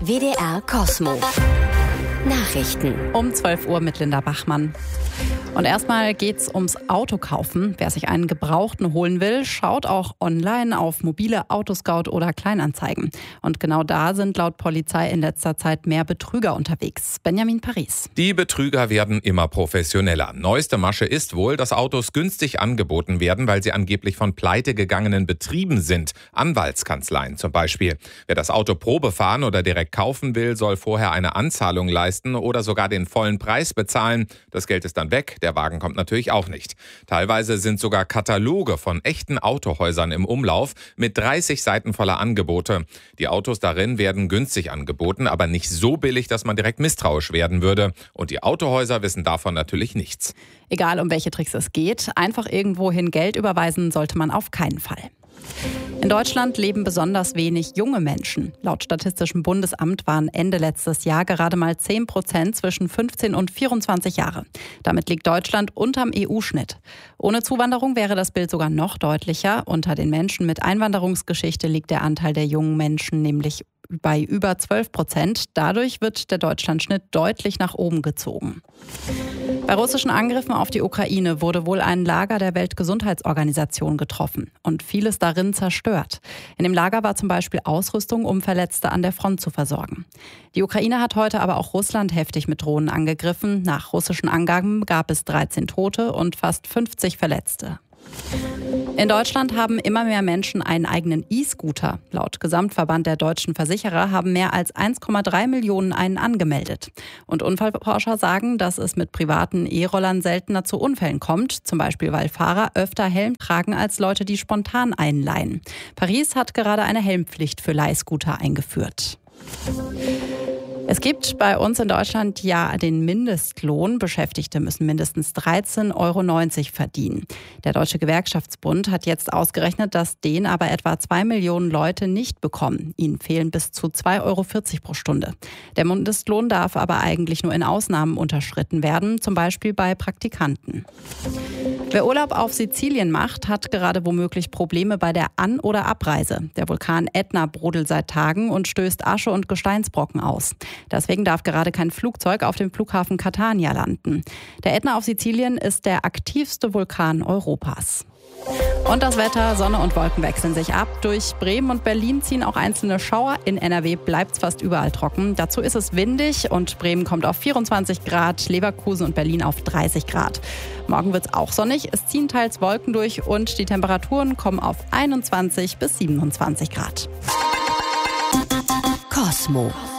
WDR Cosmo. Nachrichten. Um 12 Uhr mit Linda Bachmann. Und erstmal geht's ums Autokaufen. Wer sich einen Gebrauchten holen will, schaut auch online auf mobile Autoscout oder Kleinanzeigen. Und genau da sind laut Polizei in letzter Zeit mehr Betrüger unterwegs. Benjamin Paris. Die Betrüger werden immer professioneller. Neueste Masche ist wohl, dass Autos günstig angeboten werden, weil sie angeblich von pleitegegangenen Betrieben sind. Anwaltskanzleien zum Beispiel. Wer das Auto Probe fahren oder direkt kaufen will, soll vorher eine Anzahlung leisten oder sogar den vollen Preis bezahlen. Das Geld ist dann weg. Der Wagen kommt natürlich auch nicht. Teilweise sind sogar Kataloge von echten Autohäusern im Umlauf mit 30 Seiten voller Angebote. Die Autos darin werden günstig angeboten, aber nicht so billig, dass man direkt misstrauisch werden würde. Und die Autohäuser wissen davon natürlich nichts. Egal, um welche Tricks es geht, einfach irgendwohin Geld überweisen sollte man auf keinen Fall. In Deutschland leben besonders wenig junge Menschen. Laut Statistischem Bundesamt waren Ende letztes Jahr gerade mal 10% zwischen 15 und 24 Jahre. Damit liegt Deutschland unterm EU-Schnitt. Ohne Zuwanderung wäre das Bild sogar noch deutlicher. Unter den Menschen mit Einwanderungsgeschichte liegt der Anteil der jungen Menschen nämlich bei über 12%. Dadurch wird der Deutschlandschnitt deutlich nach oben gezogen. Bei russischen Angriffen auf die Ukraine wurde wohl ein Lager der Weltgesundheitsorganisation getroffen und vieles darin zerstört. In dem Lager war zum Beispiel Ausrüstung, um Verletzte an der Front zu versorgen. Die Ukraine hat heute aber auch Russland heftig mit Drohnen angegriffen. Nach russischen Angaben gab es 13 Tote und fast 50 Verletzte. In Deutschland haben immer mehr Menschen einen eigenen E-Scooter. Laut Gesamtverband der deutschen Versicherer haben mehr als 1,3 Millionen einen angemeldet. Und Unfallforscher sagen, dass es mit privaten E-Rollern seltener zu Unfällen kommt. Zum Beispiel, weil Fahrer öfter Helm tragen als Leute, die spontan einen leihen. Paris hat gerade eine Helmpflicht für Leihscooter eingeführt. Es gibt bei uns in Deutschland ja den Mindestlohn. Beschäftigte müssen mindestens 13,90 € verdienen. Der Deutsche Gewerkschaftsbund hat jetzt ausgerechnet, dass den aber etwa 2 Millionen Leute nicht bekommen. Ihnen fehlen bis zu 2,40 € pro Stunde. Der Mindestlohn darf aber eigentlich nur in Ausnahmen unterschritten werden, zum Beispiel bei Praktikanten. Wer Urlaub auf Sizilien macht, hat gerade womöglich Probleme bei der An- oder Abreise. Der Vulkan Ätna brodelt seit Tagen und stößt Asche und Gesteinsbrocken aus. Deswegen darf gerade kein Flugzeug auf dem Flughafen Catania landen. Der Ätna auf Sizilien ist der aktivste Vulkan Europas. Und das Wetter, Sonne und Wolken wechseln sich ab. Durch Bremen und Berlin ziehen auch einzelne Schauer. In NRW bleibt es fast überall trocken. Dazu ist es windig und Bremen kommt auf 24 Grad, Leverkusen und Berlin auf 30 Grad. Morgen wird es auch sonnig, es ziehen teils Wolken durch und die Temperaturen kommen auf 21 bis 27 Grad. Cosmo.